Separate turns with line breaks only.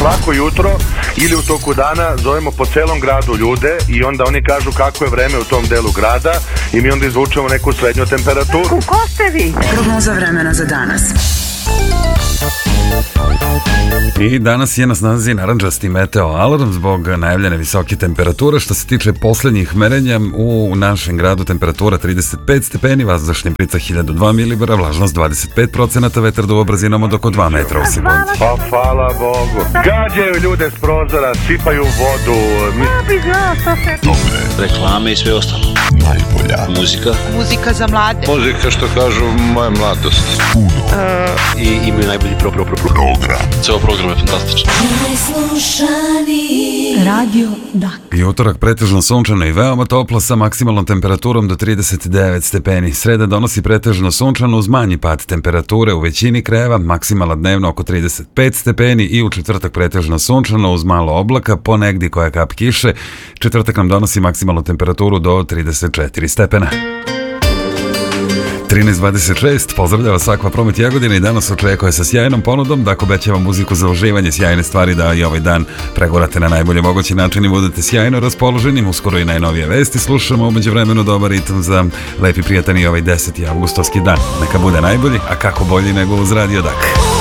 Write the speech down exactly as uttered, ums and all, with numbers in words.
svako jutro ili u toku dana zovemo po celom gradu ljude i onda oni kažu kako je vreme u tom delu grada i mi onda izvučemo neku srednju temperaturu.
Ko ste vi?
Prognoza vremena za danas.
I danas je na snazi narandžasti meteo alarm zbog najavljene visoke temperature. Što se tiče posljednjih merenja, u našem gradu temperatura trideset pet stepeni, vazdušni pritisak hiljadu dva milibara, vlažnost dvadeset pet procenata, vetar duva brzinom od oko dva metra u sekundi.
Pa hvala Bogu. Gađaju ljude s prozora, sipaju vodu. Mi...
Dobre. Reklame i sve ostalo. Najbolja muzika.
Muzika za mlade.
Muzika, što kažu, moja mladost.
Uh,
I imaju najbolji pro, pro, pro, pro. program. Ceo program je fantastičan.
Radio Dak.
I utorak pretežno sunčano i veoma toplo sa maksimalnom temperaturom do trideset devet stepeni. Sreda donosi pretežno sunčano uz manji pad temperature u većini krajeva, maksimala dnevno oko trideset pet stepeni i u četvrtak pretežno sunčano uz malo oblaka, ponegdje koja kap kiše. Četvrtak nam donosi maksimalnu temperaturu do trideset četiri stepena. trinaest dvadeset šest, pozdravljava Sakva Promet Jagodina i danas očekuje sa sjajnom ponudom da ako obećava muziku za uživanje, sjajne stvari da i ovaj dan pregurate na najbolje mogući način i budete sjajno raspoloženi. Uskoro i najnovije vesti slušamo, umeđu vremenu dobar ritam za lepi prijatan i ovaj deseti avgustovski dan. Neka bude najbolji, a kako bolji nego uz Radio Dak.